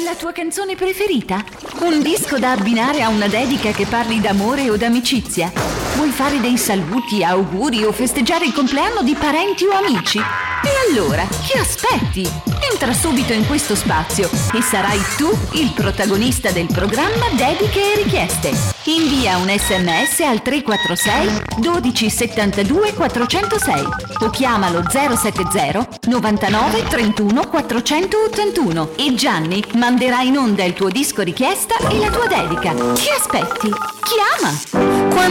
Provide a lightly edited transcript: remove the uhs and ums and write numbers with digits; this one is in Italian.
La tua canzone preferita? Un disco da abbinare a una dedica che parli d'amore o d'amicizia? Vuoi fare dei saluti, auguri o festeggiare il compleanno di parenti o amici? E allora, che aspetti? Entra subito in questo spazio e sarai tu il protagonista del programma Dediche e Richieste. Invia un SMS al 346 12 72 406 o chiamalo 070 99 31 481 e Gianni manderà in onda il tuo disco richiesta e la tua dedica. Che aspetti? Chiama!